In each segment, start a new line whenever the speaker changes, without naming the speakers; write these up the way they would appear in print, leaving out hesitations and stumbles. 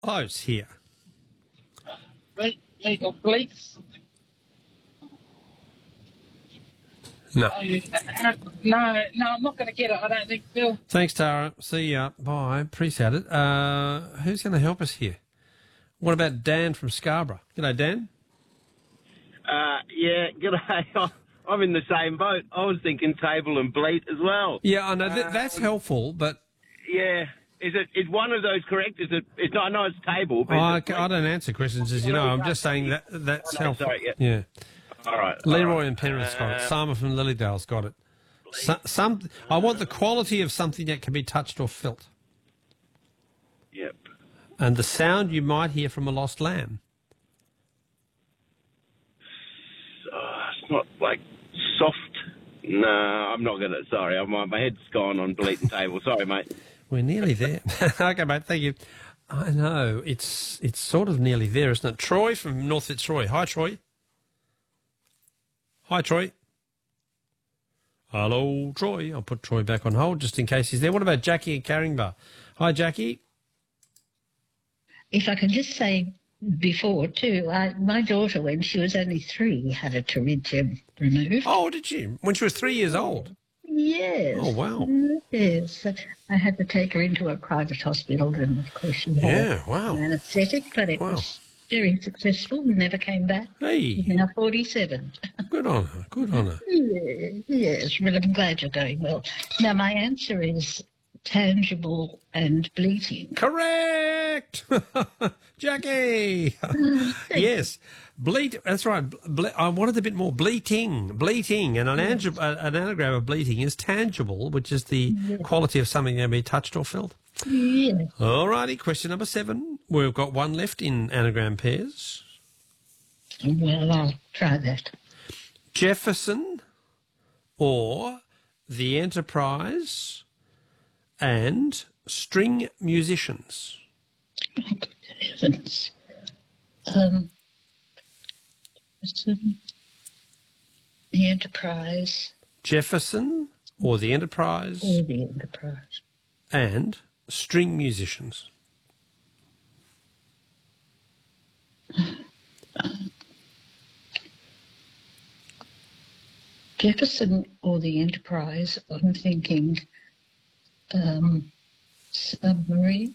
close here.
Bleat or bleat?
No.
No, I'm not going to get it, I don't think, Bill.
Thanks, Tara. See ya. Bye. Appreciate it. Who's going to help us here? What about Dan from Scarborough? G'day, Dan.
Yeah, g'day. I'm in the same boat. I was thinking table and bleat as well.
Yeah, I know that's helpful, but
yeah, is one of those correct? Is it? It's not. I know it's table. But
I don't answer questions, as you know. I'm just saying that's helpful.
Sorry,
yeah.
All right.
Leroy and Penrith's got it. Simon from Lilydale's got it. I want the quality of something that can be touched or felt.
Yep.
And the sound you might hear from a lost lamb.
It's not like soft. No, I'm not going to. Sorry, my head's gone on bleat and table. Sorry, mate.
We're nearly there. Okay, mate, thank you. I know, it's sort of nearly there, isn't it? Troy from North Fitzroy. Hi, Troy. Hi, Troy. Hello, Troy. I'll put Troy back on hold just in case he's there. What about Jackie and Caringbah? Hi, Jackie.
If I can just say before, too, my daughter, when she was only 3, had a pterygium removed.
Oh, did she? When she was 3 years old?
Yes.
Oh, wow.
Yes. I had to take her into a private hospital, and of course she had an anaesthetic, but it was very successful. Never came back.
Hey.
She's now 47.
Good on her. Good on her.
Yes, well, I'm glad you're going well. Now, my answer is tangible and bleating.
Correct! Jackie! Yes. Bleat, that's right. I wanted a bit more. Bleating. And an anagram of bleating is tangible, which is the quality of something that can be touched or felt.
Yeah.
All righty, question number 7. We've got one left in anagram pairs.
Well, I'll try that.
Jefferson or the Enterprise and string musicians.
Oh, good heavens. The Enterprise.
Jefferson or the Enterprise.
Or the Enterprise.
And string musicians.
Jefferson or the Enterprise, I'm thinking submarine.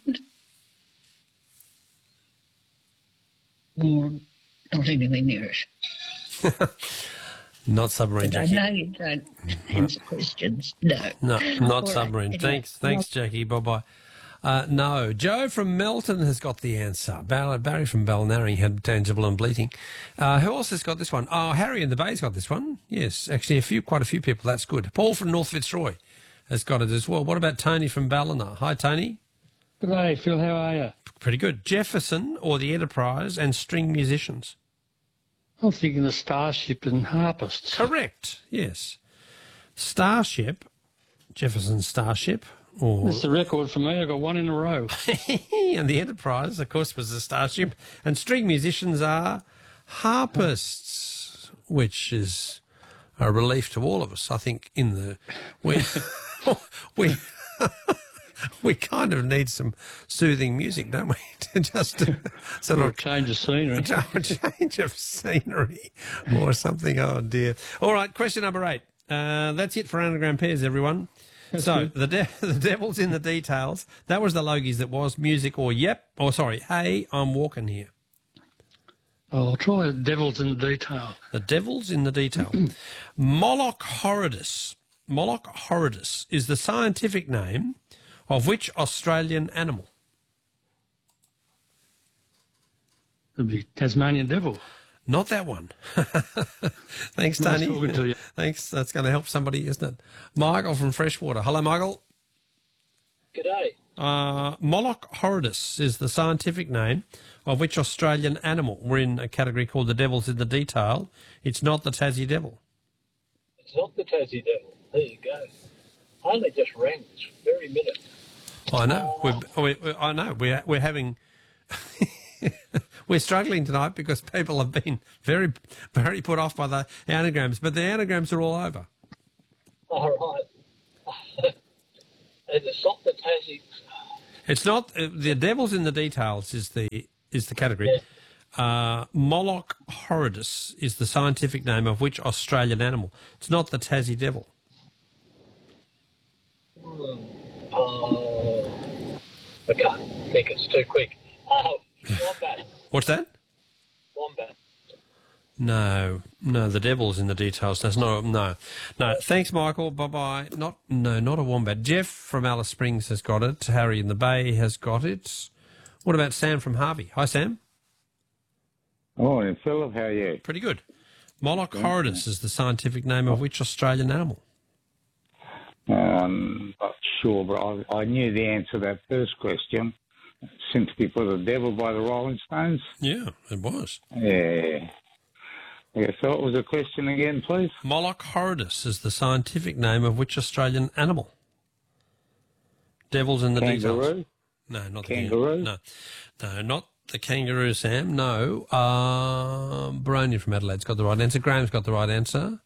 Or not anywhere near it.
Not submarine,
But
Jackie.
I know you don't answer questions. No.
No, not
All
submarine.
right.
Thanks,
Anyway,
Jackie. Bye-bye. No, Joe from Melton has got the answer. Barry from Balnarring had tangible and bleating. Who else has got this one? Oh, Harry in the Bay's got this one. Yes, actually quite a few people. That's good. Paul from North Fitzroy has got it as well. What about Tony from Ballina? Hi, Tony.
Good day, Phil. How are you?
Pretty good. Jefferson or the Enterprise and string musicians.
I'm thinking the Starship and Harpists.
Correct. Yes. Starship, Jefferson Starship. Or
That's the record for me. I got one in a row.
And the Enterprise, of course, was the Starship. And string musicians are harpists, which is a relief to all of us. I think we kind of need some soothing music, don't we? To just sort of
change of scenery.
Change of scenery or something. Oh, dear. All right, question number 8. That's it for anagram pairs, everyone. So the devil's in the details. That was the Logies. That was music or hey, I'm walking here.
Oh, I'll try the devil's in the detail.
The devil's in the detail. Moloch horridus. Moloch horridus is the scientific name of which Australian animal?
It'd be Tasmanian devil.
Not that one. Thanks,
Nice
Tony.
talking to you.
Thanks. That's going to help somebody, isn't it? Michael from Freshwater. Hello, Michael.
G'day.
Moloch horridus is the scientific name of which Australian animal? We're in a category called the devil's in the detail. It's not the Tassie devil.
It's not the Tassie devil. There you go. I only just rang this very minute.
I know. I know. We're having... We're struggling tonight because people have been very, very put off by the anagrams, but the anagrams are all over.
All right. And it's not the Tassie...
It's not the devil's in the details. Is the category. Moloch horridus is the scientific name of which Australian animal? It's not the Tassie devil.
I can't think, it's too quick. Wombat.
What's that?
Wombat.
No, the devil's in the details. That's no. Thanks, Michael. Bye-bye. Not a wombat. Jeff from Alice Springs has got it. Harry in the Bay has got it. What about Sam from Harvey? Hi, Sam.
Morning, Philip. How are you?
Pretty good. Moloch horridus is the scientific name of which Australian animal?
Not sure, but I knew the answer to that first question. Simply for the Devil by the Rolling Stones.
Yeah, it was.
Yeah. So what was the question again, please?
Moloch horridus is the scientific name of which Australian animal? Devil's in the
Kangaroo?
details. No, not
Kangaroo?
No, not the kangaroo, Sam. No. Baroni from Adelaide's got the right answer. Graham's got the right answer.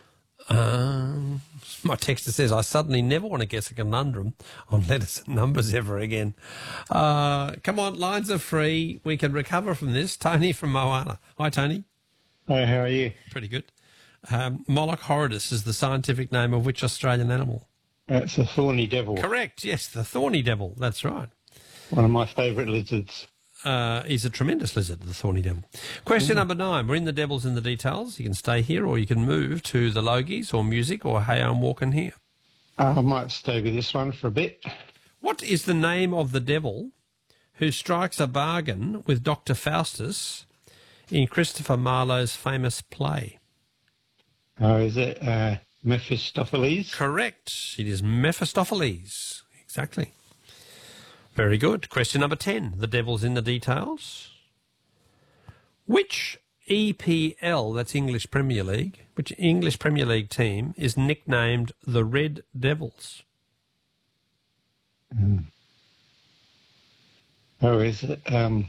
My texter says, I suddenly never want to guess a conundrum on letters and numbers ever again. Come on, lines are free. We can recover from this. Tony from Moana. Hi, Tony.
Hi, how are you?
Pretty good. Moloch horridus is the scientific name of which Australian animal?
It's a thorny devil.
Correct, yes, the thorny devil. That's right.
One of my favourite lizards.
He's a tremendous lizard, the thorny devil. Question number 9. We're in the Devil's in the Details. You can stay here or you can move to the Logies or music or Hey, I'm Walking Here.
I might stay with this one for a bit.
What is the name of the devil who strikes a bargain with Dr. Faustus in Christopher Marlowe's famous play?
Oh, is it Mephistopheles?
Correct. It is Mephistopheles. Exactly. Very good. Question number 10. The Devil's in the Details. Which EPL, that's English Premier League, which English Premier League team is nicknamed the Red Devils?
Oh, is it?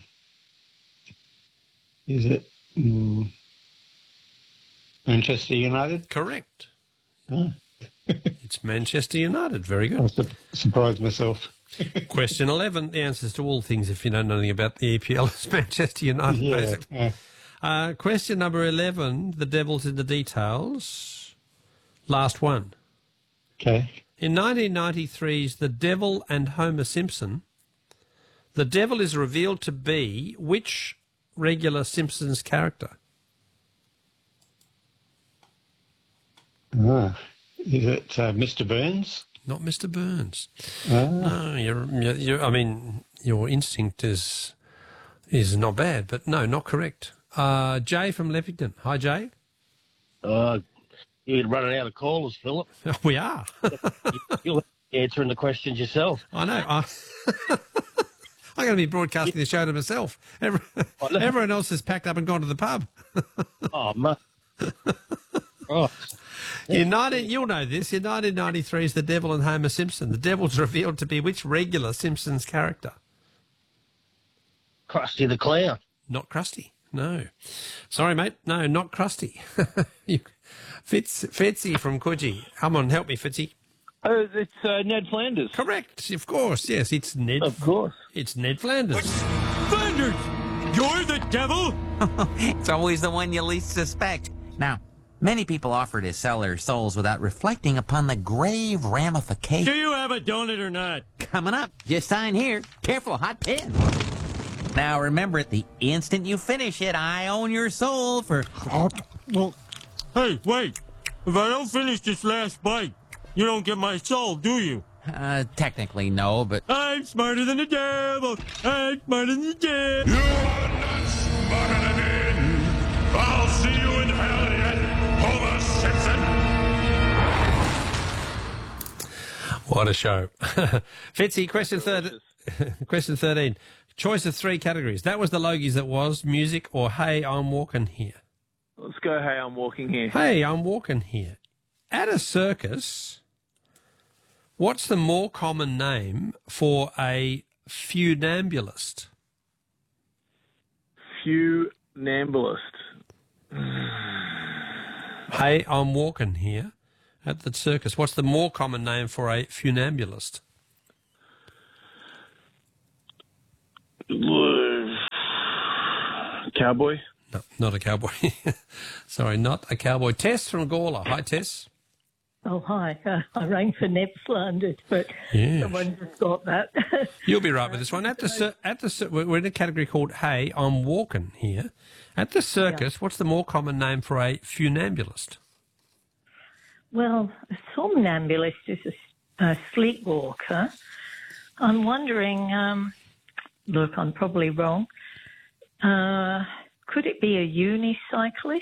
Manchester United?
Correct.
Oh.
It's Manchester United. Very good.
I surprised myself.
Question 11. The answers to all things, if you don't know anything about the EPL, is Manchester United, basically.
Yeah.
Question number 11. The Devil's in the Details. Last one.
Okay.
In 1993's The Devil and Homer Simpson, the devil is revealed to be which regular Simpsons character?
Is it Mr. Burns?
Not Mr. Burns. No, I mean, your instinct is not bad, but no, not correct. Jay from Leffington. Hi, Jay.
You're running out of callers, Philip.
We are.
You're answering the questions yourself.
I know. I'm going to be broadcasting the show to myself. Everyone else has packed up and gone to the pub.
Oh, man. Oh.
You'll know this. In 1993's The Devil and Homer Simpson, the devil's revealed to be which regular Simpsons character?
Krusty the Clown.
Not Krusty. No. Sorry, mate. No, not Krusty. Fitzy from Coogee. Come on, help me, Fitzy.
Oh, it's Ned Flanders.
Correct, of course. Yes, it's Ned.
Of course.
It's Ned Flanders.
Flanders! You're the devil?
It's always the one you least suspect. Now, many people offer to sell their souls without reflecting upon the grave ramifications.
Do you have a donut or not?
Coming up. Just sign here. Careful, hot pen. Now, remember, the instant you finish it, I own your soul for...
Well, hey, wait. If I don't finish this last bite, you don't get my soul, do you?
Technically, no, but...
I'm smarter than the devil. I'm smarter than the devil.
You are not smarter than me. I'll see you in hell yet, Homer Simpson.
What a show. Fitzy, question 13. Choice of 3 categories. That was the Logies. That was music or Hey, I'm Walking Here.
Let's go, Hey, I'm Walking Here.
Hey, I'm Walking Here. At a circus, what's the more common name for a funambulist?
Funambulist.
Hey, I'm Walking Here. At the circus, what's the more common name for a funambulist?
Cowboy?
No, not a cowboy. Sorry, not a cowboy. Tess from Gawler. Hi, Tess.
Oh, hi. I rang for Ned Flanders, but
Yes.
someone just got that.
You'll be right with this one. We're in a category called Hey, I'm Walking here. At the circus, what's the more common name for a funambulist?
Well, a somnambulist is a sleepwalker. I'm wondering, look, I'm probably wrong. Could it be a unicyclist?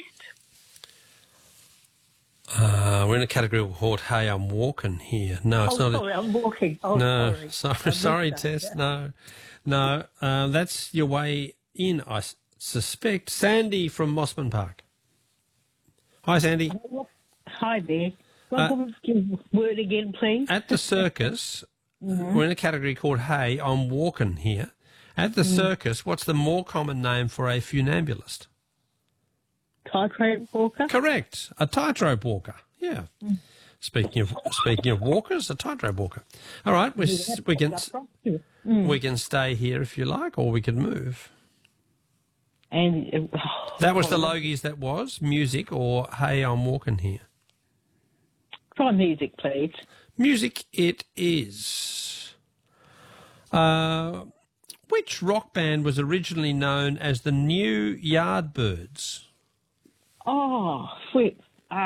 We're in a category called Hey, I'm Walking here. No, it's not.
Sorry, I'm walking. Oh,
no,
sorry.
sorry, Tess. Yeah. No. That's your way in, I suspect. Sandy from Mossman Park. Hi, Sandy.
Hi there. Welcome to word again, please.
At the circus, we're in a category called Hey, I'm Walking here. At the circus, what's the more common name for a funambulist?
Tightrope walker?
Correct. A tightrope walker. Yeah. Speaking of walkers, a tightrope walker. All right, we can stay here if you like, or we can move.
And
that was the Logies. That was music, or Hey, I'm Walking here.
Try music, please.
Music it is. Which rock band was originally known as the New Yardbirds?
Oh, flip.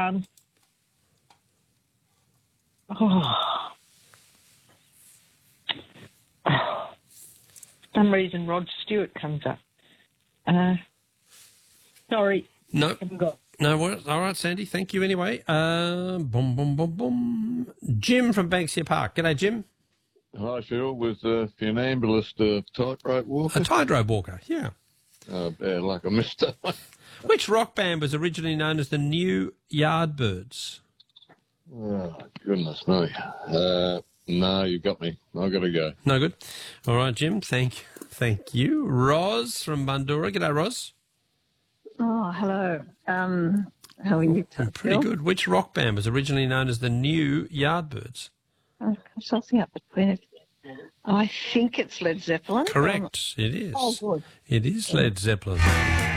For some reason Rod Stewart comes up. Sorry.
No. No worries. All right, Sandy. Thank you anyway. Jim from Banksia Park. G'day, Jim.
Hi, Phil. With funambulist tightrope walker.
A tightrope walker, yeah.
Like I missed that one.
Which rock band was originally known as the New Yardbirds?
Oh, goodness me. No, you got me. I've got to go.
No good. All right, Jim. Thank you. Roz from Bundoora. G'day, Roz.
Oh, hello. How are you?
Pretty good. Which rock band was originally known as the New Yardbirds?
Something up between it. I think it's Led Zeppelin.
Correct. It is.
Oh, good.
It is Led Zeppelin.